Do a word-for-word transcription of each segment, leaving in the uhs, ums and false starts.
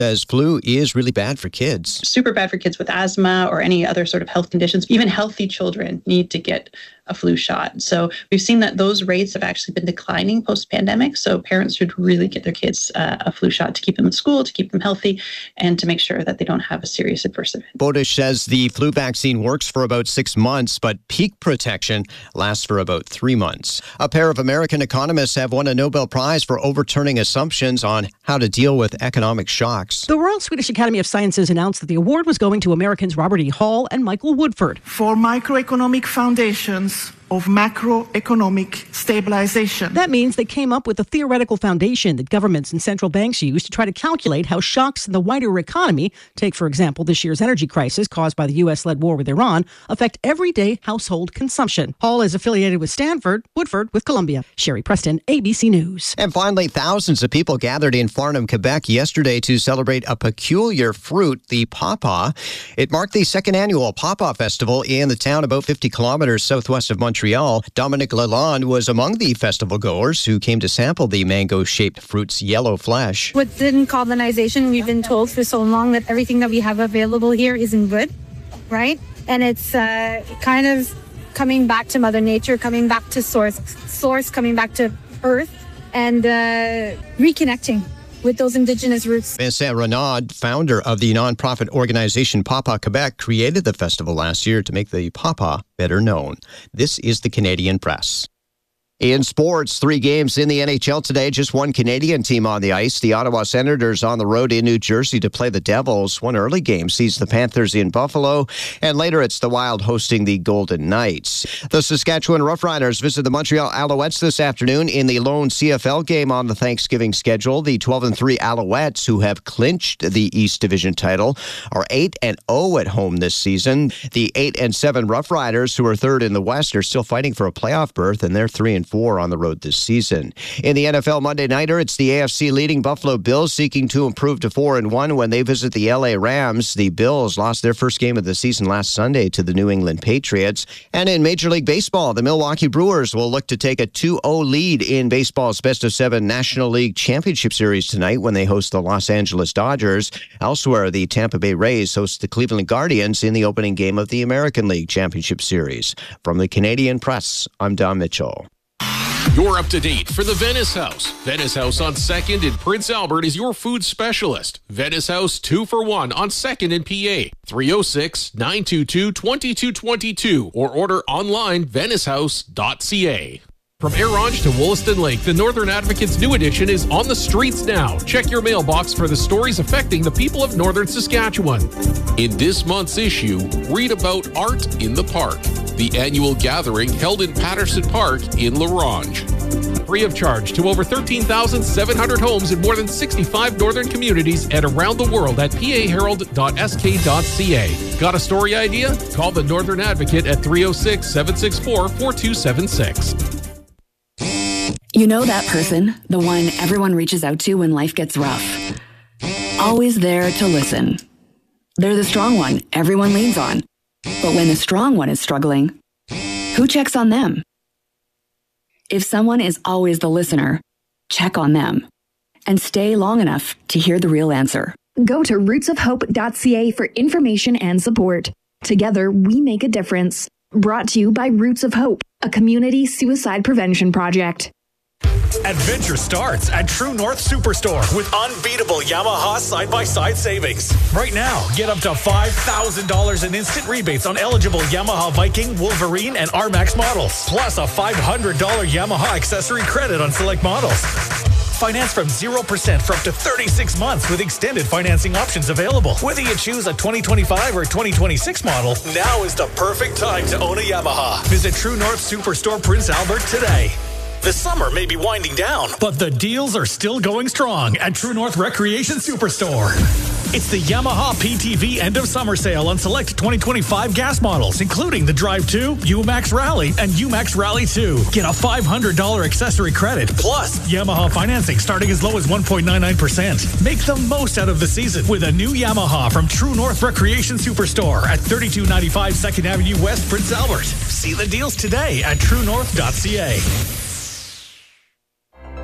As flu is really bad for kids. Super bad for kids with asthma or any other sort of health conditions. Even healthy children need to get a flu shot. So we've seen that those rates have actually been declining post-pandemic. So parents should really get their kids uh, a flu shot to keep them in school, to keep them healthy, and to make sure that they don't have a serious adverse event. Bodish says the flu vaccine works for about six months, but peak protection lasts for about three months. A pair of American economists have won a Nobel Prize for overturning assumptions on how to deal with economic shocks. The Royal Swedish Academy of Sciences announced that the award was going to Americans Robert E. Hall and Michael Woodford. For microeconomic foundations of macroeconomic stabilization. That means they came up with a theoretical foundation that governments and central banks use to try to calculate how shocks in the wider economy, take for example this year's energy crisis caused by the U S-led war with Iran, affect everyday household consumption. Hall is affiliated with Stanford, Woodford with Columbia. Sherry Preston, A B C News. And finally, thousands of people gathered in Farnham, Quebec yesterday to celebrate a peculiar fruit, the pawpaw. It marked the second annual Pawpaw Festival in the town about fifty kilometers southwest of Montreal. Dominic Lalonde was among the festival goers who came to sample the mango-shaped fruit's yellow flesh. Within colonization, we've been told for so long that everything that we have available here isn't good, right? And it's uh, kind of coming back to Mother Nature, coming back to source, source coming back to Earth, and uh, reconnecting with those Indigenous roots. Vincent Renaud, founder of the nonprofit organization Pawpaw Quebec, created the festival last year to make the pawpaw better known. This is the Canadian Press. In sports, three games in the N H L today. Just one Canadian team on the ice. The Ottawa Senators on the road in New Jersey to play the Devils. One early game sees the Panthers in Buffalo. And later it's the Wild hosting the Golden Knights. The Saskatchewan Roughriders visit the Montreal Alouettes this afternoon in the lone C F L game on the Thanksgiving schedule. The twelve and three Alouettes, who have clinched the East Division title, are eight and oh at home this season. The eight and seven Roughriders, who are third in the West, are still fighting for a playoff berth, and they're three and four on the road this season. In the N F L Monday Nighter, it's the A F C leading Buffalo Bills seeking to improve to four and one when they visit the L A Rams. The Bills lost their first game of the season last Sunday to the New England Patriots. And in Major League Baseball, the Milwaukee Brewers will look to take a two oh lead in baseball's best of seven National League Championship Series tonight when they host the Los Angeles Dodgers. Elsewhere, the Tampa Bay Rays host the Cleveland Guardians in the opening game of the American League Championship Series. From the Canadian Press, I'm Don Mitchell. You're up to date for the Venice House. Venice House on second in Prince Albert is your food specialist. Venice House two for one on second in P A. three oh six, nine two two, two two two two or order online venice house dot c a. From Eronge to Wollaston Lake, the Northern Advocate's new edition is on the streets now. Check your mailbox for the stories affecting the people of Northern Saskatchewan. In this month's issue, read about Art in the Park, the annual gathering held in Patterson Park in La Ronge. Free of charge to over thirteen thousand seven hundred homes in more than sixty-five northern communities and around the world at p a herald dot s k dot c a. Got a story idea? Call the Northern Advocate at three oh six, seven six four, four two seven six. You know that person, the one everyone reaches out to when life gets rough. Always there to listen. They're the strong one everyone leans on. But when the strong one is struggling, who checks on them? If someone is always the listener, check on them. And stay long enough to hear the real answer. Go to roots of hope dot c a for information and support. Together, we make a difference. Brought to you by Roots of Hope, a community suicide prevention project. Adventure starts at True North Superstore with unbeatable Yamaha side-by-side savings. Right now, get up to five thousand dollars in instant rebates on eligible Yamaha Viking, Wolverine, and R MAX models. Plus a five hundred dollars Yamaha accessory credit on select models. Finance from zero percent for up to thirty-six months with extended financing options available. Whether you choose a twenty twenty-five or twenty twenty-six model, now is the perfect time to own a Yamaha. Visit True North Superstore Prince Albert today. The summer may be winding down, but the deals are still going strong at True North Recreation Superstore. It's the Yamaha P T V end of summer sale on select twenty twenty-five gas models, including the Drive two, U-Max Rally, and U-Max Rally two. Get a five hundred dollars accessory credit, plus Yamaha financing starting as low as one point nine nine percent. Make the most out of the season with a new Yamaha from True North Recreation Superstore at thirty-two ninety-five second Avenue West, Prince Albert. See the deals today at true north dot c a.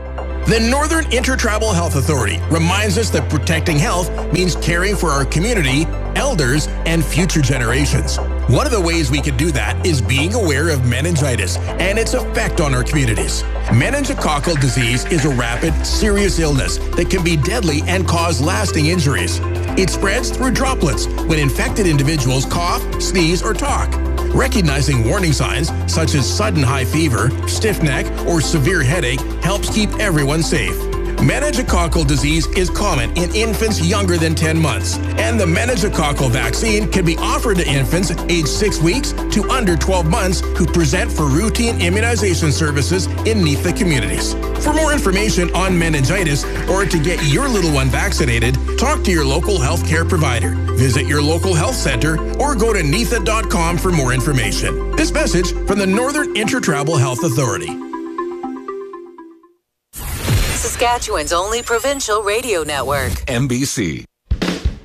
The Northern Intertribal Health Authority reminds us that protecting health means caring for our community, elders, and future generations. One of the ways we can do that is being aware of meningitis and its effect on our communities. Meningococcal disease is a rapid, serious illness that can be deadly and cause lasting injuries. It spreads through droplets when infected individuals cough, sneeze, or talk. Recognizing warning signs such as sudden high fever, stiff neck, or severe headache helps keep everyone safe. Meningococcal disease is common in infants younger than ten months, and the meningococcal vaccine can be offered to infants aged six weeks to under twelve months who present for routine immunization services in N I F A communities. For more information on meningitis or to get your little one vaccinated, talk to your local healthcare provider. Visit your local health center or go to N I F A dot com for more information. This message from the Northern Intertribal Health Authority. Saskatchewan's only provincial radio network. N B C.